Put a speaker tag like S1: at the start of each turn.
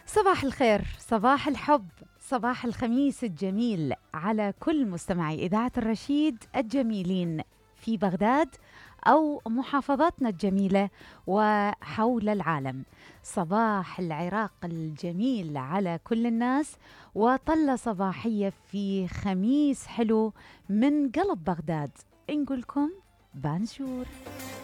S1: صباح الخير، صباح الحب، صباح الخميس الجميل على كل مستمعي إذاعة الرشيد الجميلين في بغداد أو محافظاتنا الجميلة وحول العالم. صباح العراق الجميل على كل الناس، وطلة صباحية في خميس حلو من قلب بغداد. نقولكم بانجور.